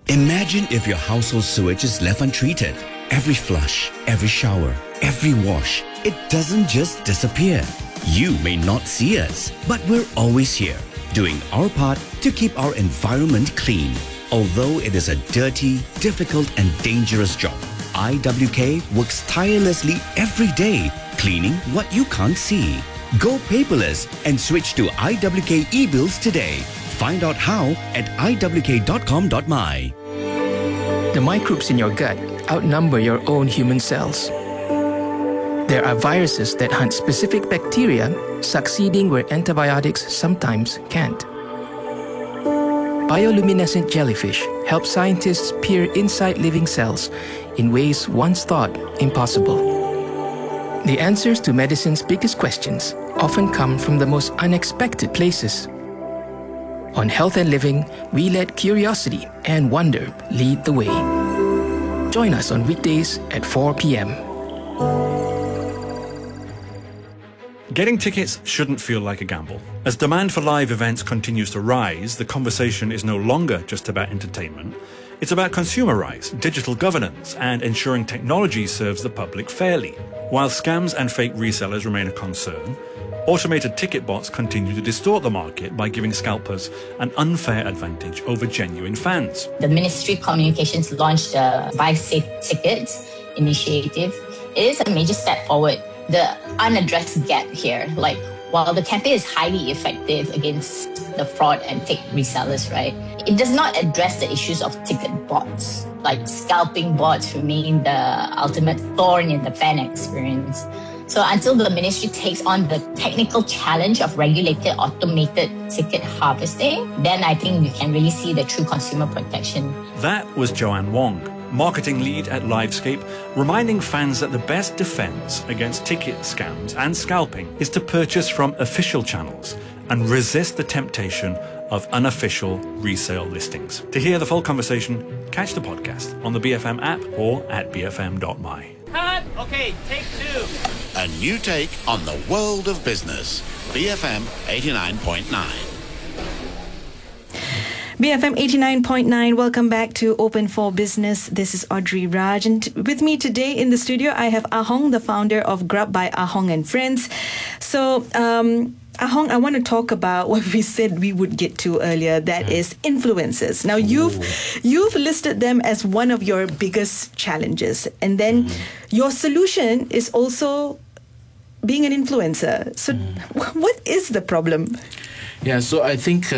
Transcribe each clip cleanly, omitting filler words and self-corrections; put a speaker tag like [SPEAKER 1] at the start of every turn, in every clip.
[SPEAKER 1] Imagine if your household sewage is left untreated. Every flush, every shower, every wash, it doesn't just disappear. You may not see us, but we're always here, doing our part to keep our environment clean. Although it is a dirty, difficult and dangerous job, IWK works tirelessly every day, cleaning what you can't see. Go paperless and switch to IWK e-bills today. Find out how at iwk.com.my.
[SPEAKER 2] The microbes in your gut outnumber your own human cells. There are viruses that hunt specific bacteria, succeeding where antibiotics sometimes can't. Bioluminescent jellyfish help scientists peer inside living cells in ways once thought impossible. The answers to medicine's biggest questions often come from the most unexpected places. On Health and Living, we let curiosity and wonder lead the way. Join us on weekdays at 4 p.m.
[SPEAKER 3] Getting tickets shouldn't feel like a gamble. As demand for live events continues to rise, the conversation is no longer just about entertainment. It's about consumer rights, digital governance, and ensuring technology serves the public fairly. While scams and fake resellers remain a concern, automated ticket bots continue to distort the market by giving scalpers an unfair advantage over genuine fans.
[SPEAKER 4] The Ministry of Communications launched the Buy Safe Tickets initiative. It is a major step forward. The unaddressed gap here, while the campaign is highly effective against the fraud and fake resellers, right? It does not address the issues of ticket bots. Scalping bots remain the ultimate thorn in the fan experience. So until the ministry takes on the technical challenge of regulated automated ticket harvesting, then I think we can really see the true consumer protection.
[SPEAKER 3] That was Joanne Wong, marketing lead at Livescape, reminding fans that the best defense against ticket scams and scalping is to purchase from official channels and resist the temptation of unofficial resale listings. To hear the full conversation, catch the podcast on the BFM app or at bfm.my.
[SPEAKER 5] Cut! Okay, take two.
[SPEAKER 6] A new take on the world of business. BFM 89.9.
[SPEAKER 7] BFM 89.9, welcome back to Open for Business. This is Audrey Raj, and with me today in the studio I have Ahong, the founder of Grub by Ahong and Friends. So, Ahong, I want to talk about what we said we would get to earlier, that is influencers. Now, you've listed them as one of your biggest challenges, and then your solution is also being an influencer. So, what is the problem?
[SPEAKER 8] Yeah, so I think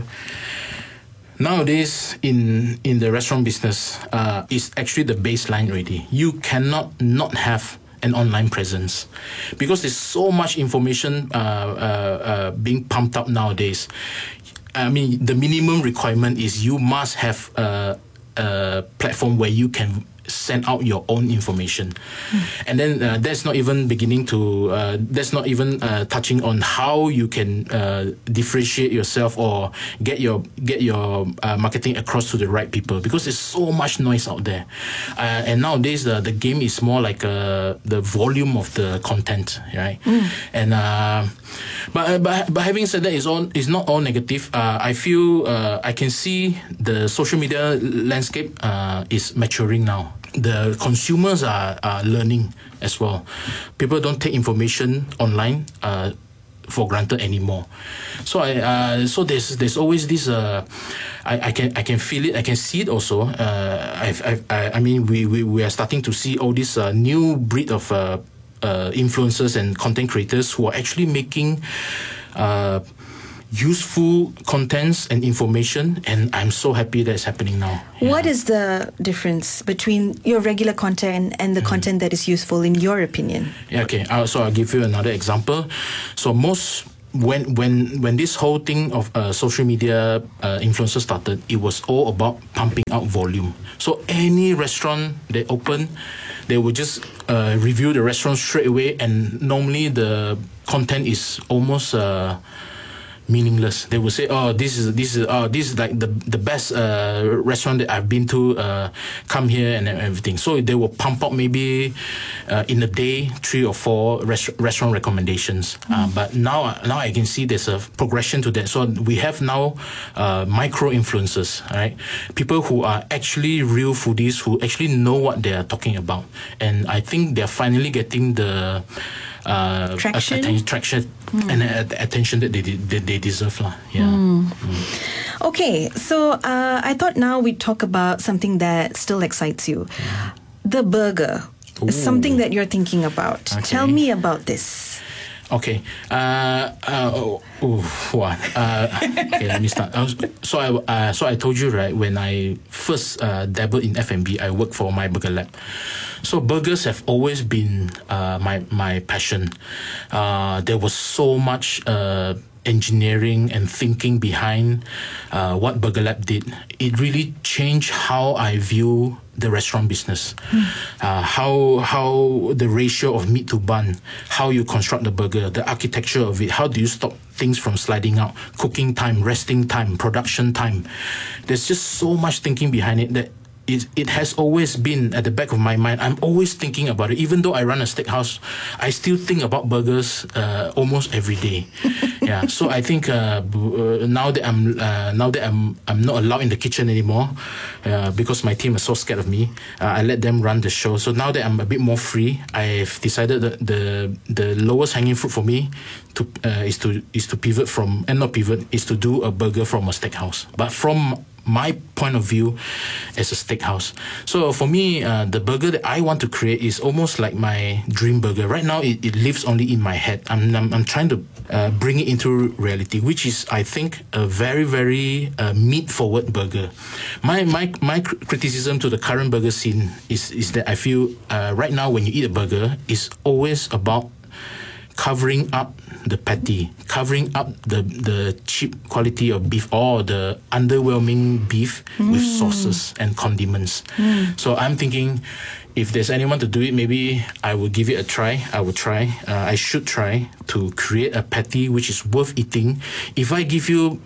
[SPEAKER 8] nowadays in the restaurant business, is actually the baseline already. You cannot not have an online presence because there's so much information being pumped up nowadays. I mean, the minimum requirement is you must have a platform where you can send out your own information. And then that's not even beginning to, that's not even touching on how you can differentiate yourself or get your marketing across to the right people, because there's so much noise out there. And nowadays the game is more like the volume of the content, right? And but having said that, it's not all negative. I feel I can see the social media landscape is maturing now. The consumers are learning as well. People don't take information online for granted anymore. So so there's always this. I can feel it. I can see it also. I mean, we are starting to see all this new breed of influencers and content creators who are actually making useful contents and information, and I'm so happy that's happening now. Yeah.
[SPEAKER 7] What is the difference between your regular content and the content that is useful in your opinion?
[SPEAKER 8] Yeah, okay. So I'll give you another example. So when this whole thing of social media influencers started, it was all about pumping out volume. So any restaurant they open, they would just review the restaurant straight away, and normally the content is almost meaningless. They will say, "Oh, this is like the best restaurant that I've been to. Come here and everything." So they will pump up maybe in a day 3 or 4 restaurant recommendations. But now I can see there's a progression to that. So we have now micro influencers, right? People who are actually real foodies who actually know what they are talking about, and I think they're finally getting the traction and attention that they deserve, lah. Yeah.
[SPEAKER 7] Okay, so I thought now we'd talk about something that still excites you. The burger is something that you're thinking about.
[SPEAKER 8] Okay.
[SPEAKER 7] Tell me about this.
[SPEAKER 8] Okay. Okay, let me start. So I told you, right, when I first dabbled in F&B, I worked for My Burger Lab. So burgers have always been my passion. There was so much engineering and thinking behind what Burger Lab did. It really changed how I view the restaurant business. How the ratio of meat to bun, how you construct the burger, the architecture of it, how do you stop things from sliding out, cooking time, resting time, production time. There's just so much thinking behind it that it has always been at the back of my mind. I'm always thinking about it. Even though I run a steakhouse, I still think about burgers almost every day. Yeah. So I think now that I'm not allowed in the kitchen anymore because my team is so scared of me, I let them run the show. So now that I'm a bit more free, I've decided that the lowest hanging fruit for me is to pivot from, and not pivot, is to do a burger from a steakhouse, but from my point of view as a steakhouse. So for me, the burger that I want to create is almost like my dream burger. Right now, it lives only in my head. I'm trying to bring it into reality, which is, I think, a very, very meat-forward burger. My criticism to the current burger scene is that I feel right now when you eat a burger, it's always about covering up the patty, covering up the cheap quality of beef or the underwhelming beef with sauces and condiments. So I'm thinking, if there's anyone to do it, maybe I will give it a try. I should try to create a patty which is worth eating. If I give you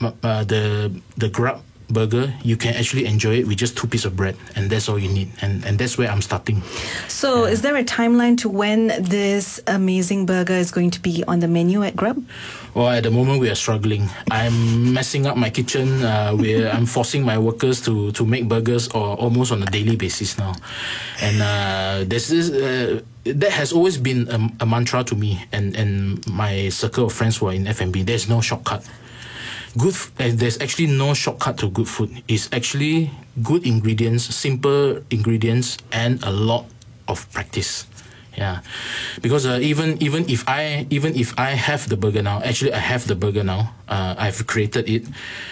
[SPEAKER 8] the Grab burger, you can actually enjoy it with just 2 pieces of bread, and that's all you need. And that's where I'm starting.
[SPEAKER 7] So is there a timeline to when this amazing burger is going to be on the menu at Grab?
[SPEAKER 8] Well, at the moment we are struggling. I'm messing up my kitchen. I'm forcing my workers to make burgers almost on a daily basis now. And there's this that has always been a mantra to me and my circle of friends who are in F&B. There's no shortcut. There's actually no shortcut to good food. It's actually good ingredients, simple ingredients, and a lot of practice. Yeah, because even if I have the burger now, actually I have the burger now. I've created it.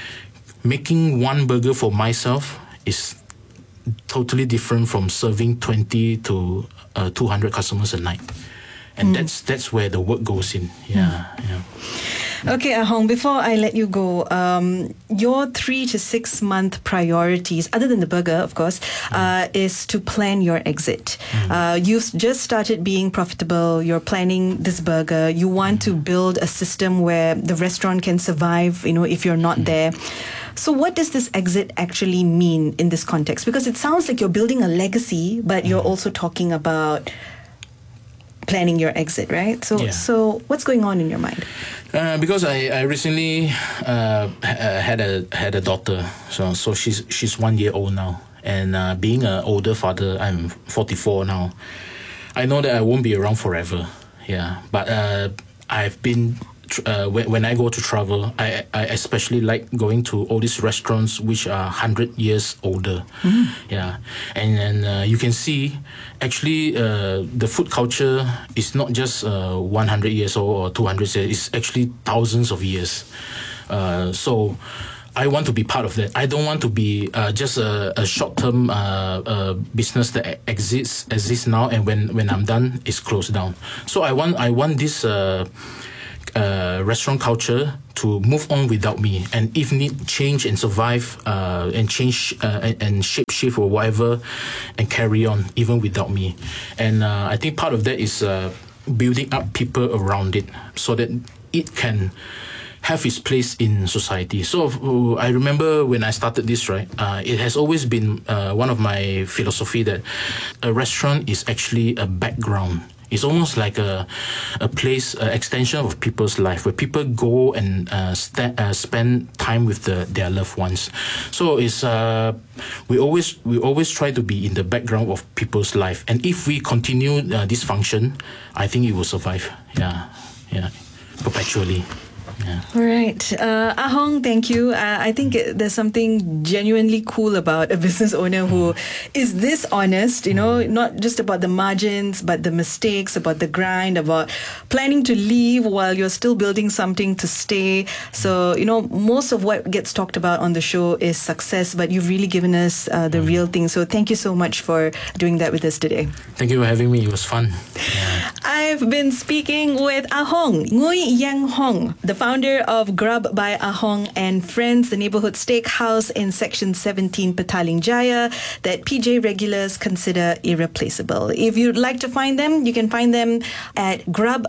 [SPEAKER 8] Making one burger for myself is totally different from serving 20 to 200 customers a night, and that's where the work goes in. Yeah.
[SPEAKER 7] Okay, Ahong, before I let you go, your 3 to 6 month priorities, other than the burger, of course, is to plan your exit. You've just started being profitable. You're planning this burger. You want to build a system where the restaurant can survive, if you're not there. So what does this exit actually mean in this context? Because it sounds like you're building a legacy, but you're also talking about planning your exit, right? So what's going on in your mind?
[SPEAKER 8] Because I recently had a daughter, so she's 1 year old now, and being an older father, I'm 44 now. I know that I won't be around forever, but I've been when I go to travel, I especially like going to all these restaurants which are 100 years older. And you can see actually the food culture is not just 100 years old or 200 years, it's actually thousands of years. So I want to be part of that. I don't want to be just a short-term business that exists now, and when I'm done, it's closed down. So I want this restaurant culture to move on without me, and if need, change and survive, and change and shape shift or whatever, and carry on even without me. And I think part of that is building up people around it so that it can have its place in society. So I remember when I started this, right, it has always been one of my philosophy that a restaurant is actually a background. It's almost like a place, extension of people's life, where people go and spend time with their loved ones. So it's we always try to be in the background of people's life, and if we continue this function, I think it will survive. Yeah, perpetually. Yeah.
[SPEAKER 7] All right. Ahong, thank you. I think there's something genuinely cool about a business owner who is this honest, not just about the margins, but the mistakes, about the grind, about planning to leave while you're still building something to stay. So, most of what gets talked about on the show is success, but you've really given us the real thing. So thank you so much for doing that with us today.
[SPEAKER 8] Thank you for having me. It was fun.
[SPEAKER 7] Yeah. I've been speaking with Ahong, Ngui Yang Hong, the founder of Grub by Ahong and Friends, the neighborhood steakhouse in Section 17 Petaling Jaya that PJ regulars consider irreplaceable. If you'd like to find them, you can find them at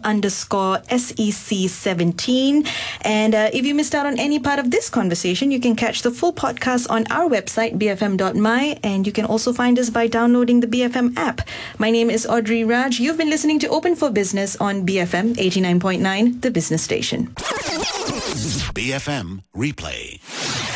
[SPEAKER 7] grub_SEC17. And if you missed out on any part of this conversation, you can catch the full podcast on our website, bfm.my, and you can also find us by downloading the BFM app. My name is Audrey Raj. You've been listening to Open for Business on BFM 89.9, the business station.
[SPEAKER 6] BFM Replay.